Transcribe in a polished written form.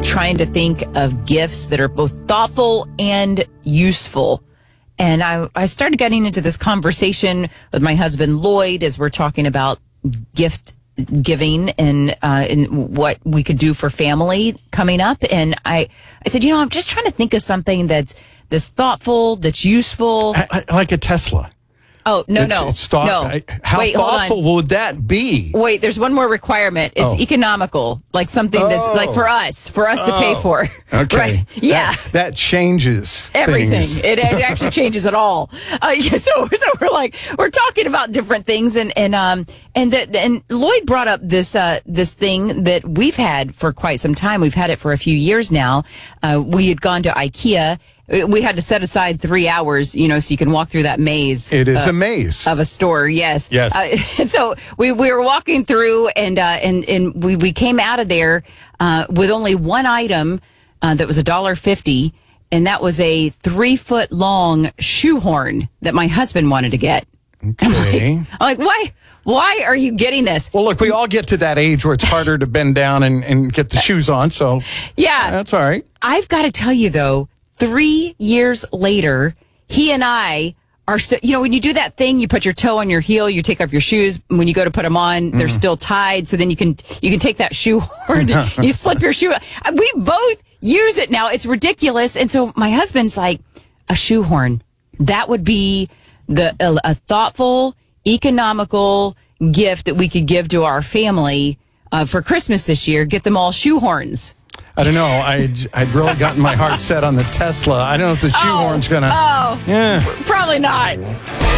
trying to think of gifts that are both thoughtful and useful. And I started getting into this conversation with my husband, Lloyd, as we're talking about gift giving and what we could do for family coming up. And I said, I'm just trying to think of something that's thoughtful, that's useful. Like a Tesla. Oh, no. How Wait, thoughtful would that be? Wait, there's one more requirement. It's economical, like something that's like for us to pay for. Okay. Right? Yeah. That changes everything. things. It actually changes it all. So we're talking about different things, and Lloyd brought up this thing that we've had for quite some time. We've had it for a few years now. We had gone to IKEA. We had to set aside 3 hours, so you can walk through that maze. It is a maze of a store. Yes. Yes. And so we were walking through, and we came out of there with only one item that was $1.50, and that was a 3-foot long shoehorn that my husband wanted to get. Okay. I'm like, why are you getting this? Well, look, we all get to that age where it's harder to bend down and get the shoes on. So yeah, that's all right. I've got to tell you though, 3 years later, he and I are still, when you do that thing, you put your toe on your heel, you take off your shoes. When you go to put them on, they're still tied. So then you can take that shoehorn, you slip your shoe. We both use it now. It's ridiculous. And so my husband's like, a shoehorn. That would be a thoughtful, economical gift that we could give to our family for Christmas this year. Get them all shoehorns. I don't know. I'd really gotten my heart set on the Tesla. I don't know if the shoehorn's going to... Yeah. Probably not.